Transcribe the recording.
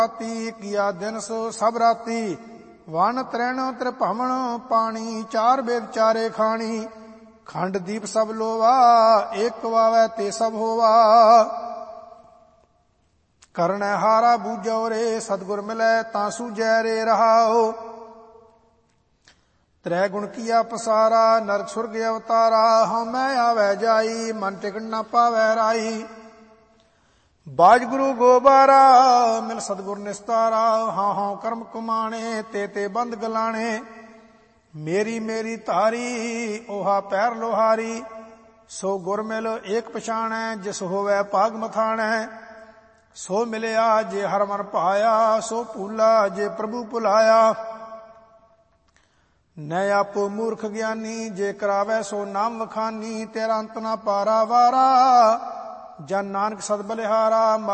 ਕੀਆ ਦਿਨ ਸੋ ਸਭ ਰਾਤੀ, ਵਨ ਤ੍ਰੈਣ ਤ੍ਰਿਭਵਨ ਪਾਣੀ, ਚਾਰ ਬੇਦ ਚਾਰੇ ਖਾਣੀ, ਖੰਡ ਦੀਪ ਸਭ ਲੋਵਾ, ਏਕ ਵਾਵੈ ਤੇ ਸਭ ਹੋਵਾ। ਕਰਨੈ ਹਾਰਾ ਬੂਝੋ ਰੇ, ਸਤਿਗੁਰ ਮਿਲੈ ਤਾਂ ਸੂਝੈ ਰੇ ਰਹਾਉ। ਤ੍ਰੈ ਗੁਣ ਕੀਆ ਪਸਾਰਾ, ਨਰਕ ਸੁਰਗ ਅਵਤਾਰਾ, ਹਉਮੈ ਆਵੈ ਜਾਈ, ਮਨ ਟਿਕਣ ਨਾ ਪਾਵੈ ਰਾਈ। ਬਾਜ ਗੁਰੂ ਗੋਬਾਰਾ, ਮਿਲ ਸਤਿਗੁਰ ਨਿਸਤਾਰਾ, ਹਾਂ ਹਾਂ ਕਰਮ ਕਮਾਣੇ, ਤੇ ਤੇ ਬੰਦ ਗਲਾਣੇ। ਮੇਰੀ ਮੇਰੀ ਧਾਰੀ, ਓਹਾ ਪੈਰ ਲੋਹਾਰੀ, ਸੋ ਗੁਰ ਮਿਲ ਏਕ ਪਛਾਣੈ, ਜਿਸ ਹੋਵੈ ਭਾਗ ਮਥਾਣੈ। ਸੋ ਮਿਲਿਆ ਜੇ ਹਰ ਮਨ ਭਾਇਆ, ਸੋ ਭੂਲਾ ਜੇ ਪ੍ਰਭੂ ਭੁਲਾਇਆ। ਨੈ ਆਪੋ ਮੂਰਖ ਗਿਆਨੀ, ਜੇ ਕਰਾਵੈ ਸੋ ਨਾਮ ਵਖਾਨੀ, ਤੇਰਾ ਅੰਤ ਨਾ ਪਾਰਾ ਵਾਰਾ, ਜਨ ਨਾਨਕ ਸਦ ਬਲਿਹਾਰਾ।